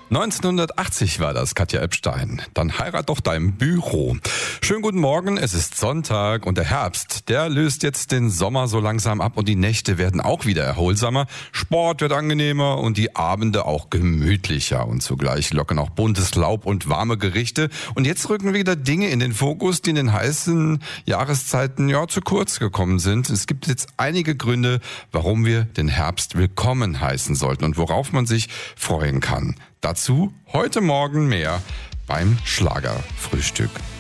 1980 war das, Katja Epstein. Dann heirat doch dein Büro. Schönen guten Morgen, es ist Sonntag und der Herbst, der löst jetzt den Sommer so langsam ab und die Nächte werden auch wieder erholsamer. Sport wird angenehmer und die Abende auch gemütlicher und zugleich locken auch buntes Laub und warme Gerichte. Und jetzt rücken wieder Dinge in den Fokus, die in den heißen Jahreszeiten zu kurz gekommen sind. Es gibt jetzt einige Gründe, warum wir den Herbst willkommen heißen sollten und worauf man sich freuen kann. Dazu heute Morgen mehr beim Schlagerfrühstück.